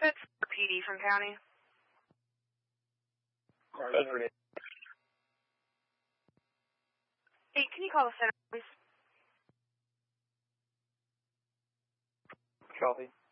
That's PD from county. Hey, can you call the center, please? Copy.